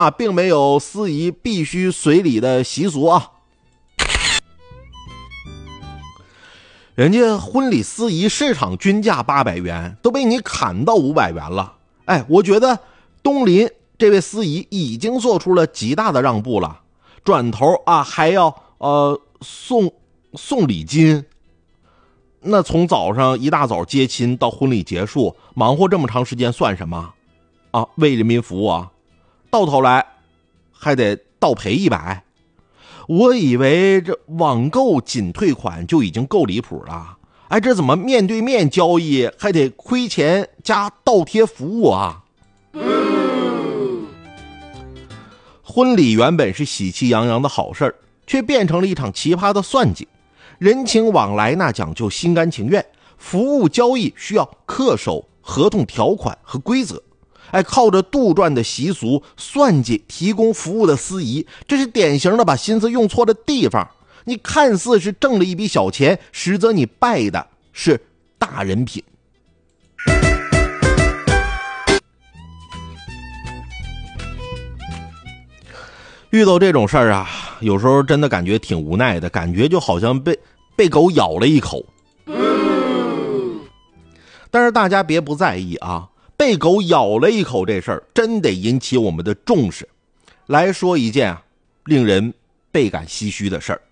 啊，并没有司仪必须随礼的习俗啊。人家婚礼司仪市场均价800元，都被你砍到500元了。哎，我觉得东林这位司仪已经做出了极大的让步了，转头啊还要送礼金。那从早上一大早接亲到婚礼结束，忙活这么长时间算什么啊？为人民服务啊，到头来还得倒赔100。我以为这网购仅退款就已经够离谱了，哎，这怎么面对面交易还得亏钱加倒贴服务啊？婚礼原本是喜气洋洋的好事儿，却变成了一场奇葩的算计。人情往来那讲究心甘情愿，服务交易需要恪守合同条款和规则。哎，靠着杜撰的习俗算计提供服务的司仪，这是典型的把心思用错的地方。你看似是挣了一笔小钱，实则你败的是大人品。遇到这种事儿啊，有时候真的感觉挺无奈的，感觉就好像被狗咬了一口。但是大家别不在意啊，被狗咬了一口这事儿真得引起我们的重视。来说一件令人倍感唏嘘的事儿。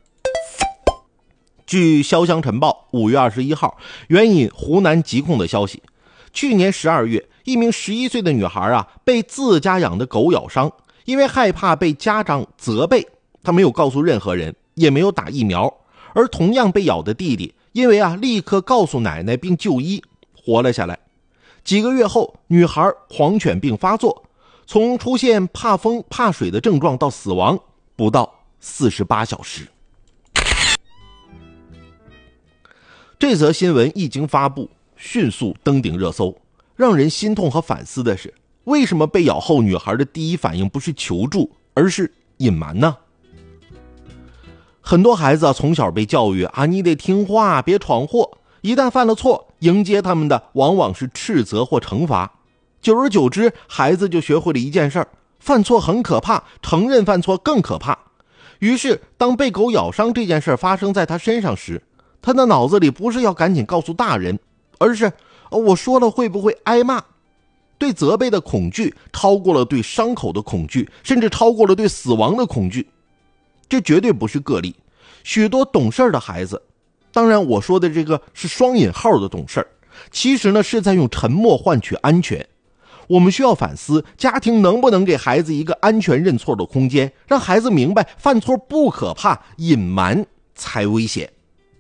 据潇湘晨报5月21号援引湖南疾控的消息，去年12月，一名11岁的女孩被自家养的狗咬伤，因为害怕被家长责备，她没有告诉任何人，也没有打疫苗。而同样被咬的弟弟，因为立刻告诉奶奶并就医，活了下来。几个月后，女孩狂犬病发作，从出现怕风怕水的症状到死亡不到48小时。这则新闻一经发布，迅速登顶热搜。让人心痛和反思的是，为什么被咬后女孩的第一反应不是求助，而是隐瞒呢？很多孩子从小被教育你得听话，别闯祸。一旦犯了错，迎接他们的往往是斥责或惩罚。久而久之，孩子就学会了一件事儿：犯错很可怕，承认犯错更可怕。于是，当被狗咬伤这件事发生在他身上时，他的脑子里不是要赶紧告诉大人，而是我说了会不会挨骂？对责备的恐惧超过了对伤口的恐惧，甚至超过了对死亡的恐惧。这绝对不是个例，许多懂事的孩子，当然我说的这个是双引号的懂事，其实呢是在用沉默换取安全。我们需要反思，家庭能不能给孩子一个安全认错的空间，让孩子明白犯错不可怕，隐瞒才危险。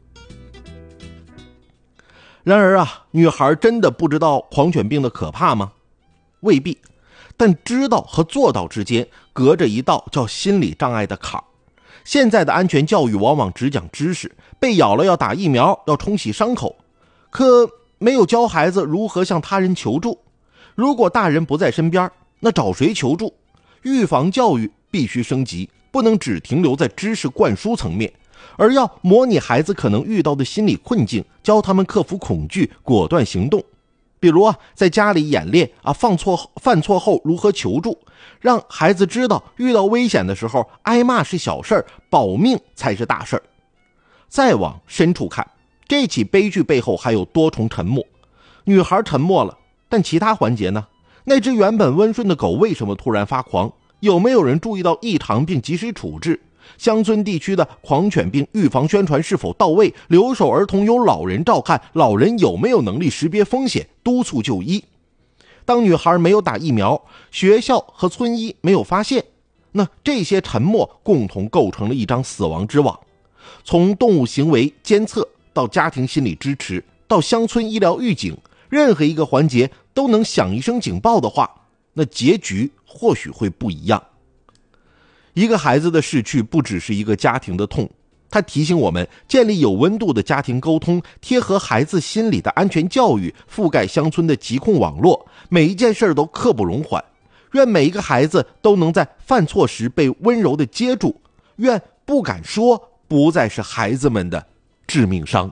然而女孩真的不知道狂犬病的可怕吗？未必，但知道和做到之间隔着一道叫心理障碍的坎儿。现在的安全教育往往只讲知识，被咬了要打疫苗，要冲洗伤口，可没有教孩子如何向他人求助。如果大人不在身边，那找谁求助？预防教育必须升级，不能只停留在知识灌输层面，而要模拟孩子可能遇到的心理困境，教他们克服恐惧，果断行动。比如在家里演练犯错后如何求助，让孩子知道遇到危险的时候，挨骂是小事儿，保命才是大事儿。再往深处看，这起悲剧背后还有多重沉默。女孩沉默了，但其他环节呢？那只原本温顺的狗为什么突然发狂？有没有人注意到异常并及时处置？乡村地区的狂犬病预防宣传是否到位？留守儿童有老人照看，老人有没有能力识别风险，督促就医？当女孩没有打疫苗，学校和村医没有发现，那这些沉默共同构成了一张死亡之网。从动物行为监测到家庭心理支持，到乡村医疗预警，任何一个环节都能响一声警报的话，那结局或许会不一样。一个孩子的逝去不只是一个家庭的痛，它提醒我们建立有温度的家庭沟通，贴合孩子心理的安全教育，覆盖乡村的疾控网络，每一件事都刻不容缓。愿每一个孩子都能在犯错时被温柔地接住，愿不敢说不再是孩子们的致命伤。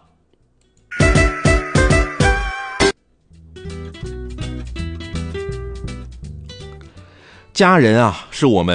家人啊，是我们